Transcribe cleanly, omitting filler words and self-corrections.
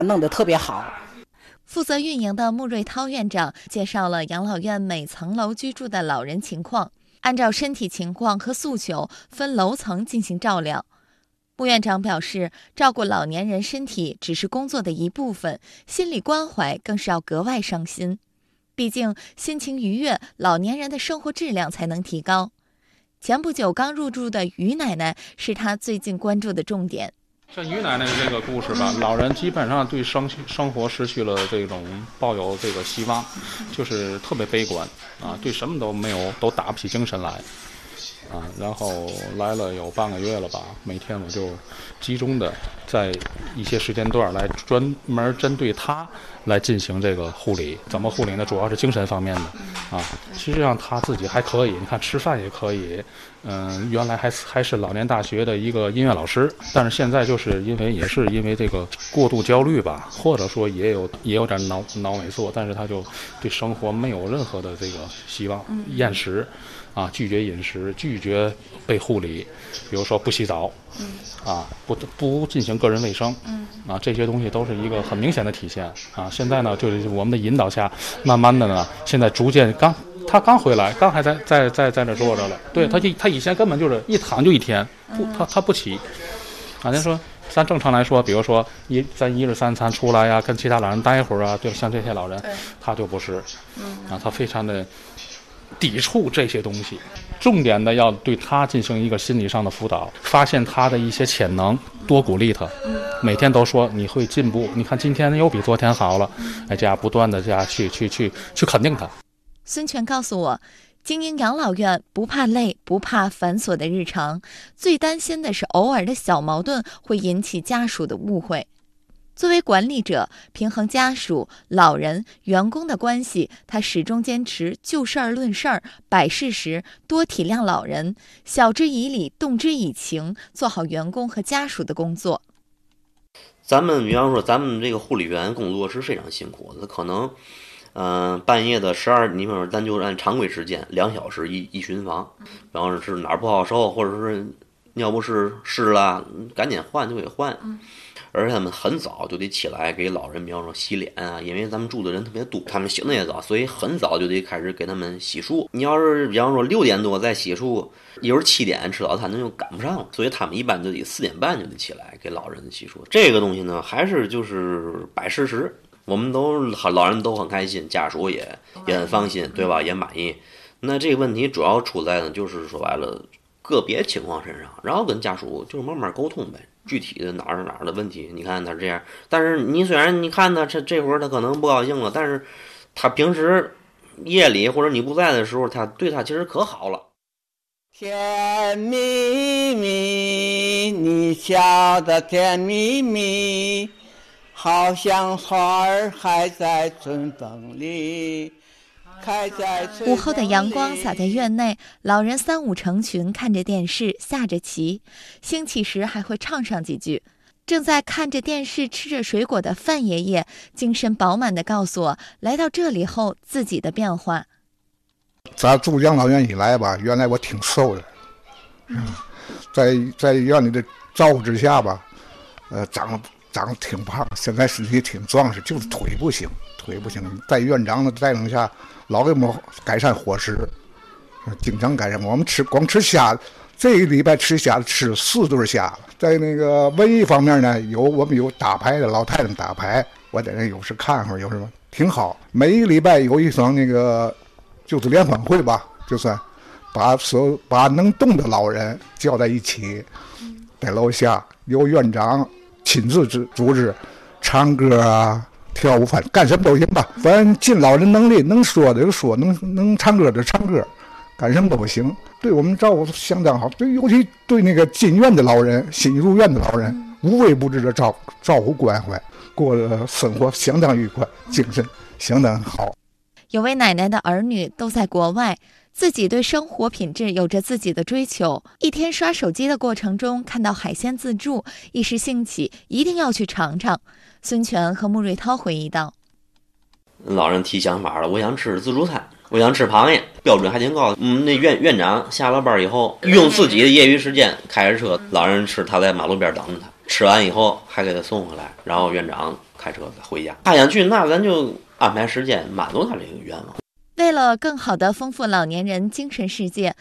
弄得特别好。 负责运营的穆瑞涛院长介绍了养老院每层楼居住的老人情况，按照身体情况和诉求分楼层进行照料。穆院长表示，照顾老年人身体只是工作的一部分，心理关怀更是要格外上心。毕竟心情愉悦，老年人的生活质量才能提高。前不久刚入住的于奶奶是他最近关注的重点。 像于奶奶这个故事吧，老人基本上对生活失去了这种抱有这个希望，就是特别悲观啊，对什么都没有，都打不起精神来啊。然后来了有半个月了吧，每天我就集中的在一些时间段来专门针对他来进行这个护理。怎么护理呢？主要是精神方面的啊。实际上他自己还可以，你看吃饭也可以。原来还是老年大学的一个音乐老师，但是现在就是因为这个过度焦虑吧，或者说也有点脑萎缩，但是他就对生活没有任何的这个希望，厌食啊，拒绝饮食，拒绝被护理，比如说不洗澡，啊，不进行个人卫生，啊，这些东西都是一个很明显的体现啊。现在呢，就是我们的引导下，慢慢的呢，现在逐渐他刚回来，刚还在那坐着了。对，他以前根本就是一躺就一天，他不起。啊，人说咱正常来说，比如说咱一日三餐出来呀，跟其他老人待一会儿啊，对，像这些老人，他就不是，啊，他非常的抵触这些东西。重点的要对他进行一个心理上的辅导，发现他的一些潜能，多鼓励他。每天都说你会进步，你看今天又比昨天好了，哎，这样不断的这样去肯定他。 孙权告诉我，经营养老院不怕累，不怕繁琐的日常，最担心的是偶尔的小矛盾会引起家属的误会。作为管理者，平衡家属、老人、员工的关系，他始终坚持就事儿论事儿，摆事实，多体谅老人，晓之以理，动之以情，做好员工和家属的工作。 咱们比方说，咱们这个护理员工作是非常辛苦的，可能半夜的12，你比如说咱就按常规时间2小时一巡房，比方说是哪儿不好受，或者是尿不湿了，赶紧换就给换。而且他们很早就得起来给老人，比方说洗脸啊，因为咱们住的人特别多，他们醒的也早，所以很早就得开始给他们洗漱。你要是比方说6点多再洗漱，一会儿7点吃早餐，那就赶不上了，所以他们一般就得4点半就得起来给老人洗漱。这个东西呢，还是就是摆事实，我们老人都很开心，家属也很放心，对吧？也满意。那这个问题主要出在呢，就是说白了个别情况身上，然后跟家属就是慢慢沟通呗。具体的哪儿的问题，你看他这样，但是你虽然你看他这会儿他可能不高兴了，但是他平时夜里或者你不在的时候，他对他其实可好了。 甜蜜蜜，你笑得甜蜜蜜，好像花儿还在春风里。 午后的阳光洒在院内，老人3、5成群看着电视，下着棋，兴起时还会唱上几句。正在看着电视吃着水果的范爷爷精神饱满地告诉我，来到这里后自己的变化。 咱住养老院以来吧，原来我挺瘦的，在院里的照顾之下吧，长得挺胖，现在身体挺壮实，就是腿不行。在院长的带领下，老给我们改善伙食，经常改善。我们光吃虾，这个礼拜吃虾吃4顿虾了。在那个文艺方面呢，我们有打牌的老太太打牌，我在那有时看会儿，有什么挺好。每一个礼拜有一场那个就是联欢会吧，就算把能动的老人叫在一起，在楼下由院长亲自组织唱歌啊。跳舞，反正干什么都行吧，反正尽老人能力，能说的就说，能唱歌的唱歌，干什么都行。对我们照顾相当好，对，尤其对那个进院的老人、新入院的老人，无微不至的照顾关怀，过的生活相当愉快，精神相当好。 有位奶奶的儿女都在国外，自己对生活品质有着自己的追求。一天刷手机的过程中，看到海鲜自助，一时兴起，一定要去尝尝。孙权和穆瑞涛回忆道： 老人提想法了，我想吃自助餐，我想吃螃蟹，标准还挺高。那院长下了班以后，用自己的业余时间开着车，老人吃，他在马路边等着他，吃完以后还给他送回来，然后院长开车回家。他想去，那咱就安排时间满足他这个愿望。 为了更好地丰富老年人精神世界，